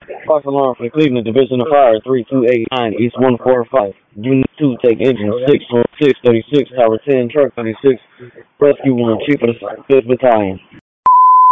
False alarm for the Cleveland Division of Fire 3289 East 145. Unit 2 take engine 61636 Tower 10 Truck 36 Rescue 1 Chief of the 5th Battalion.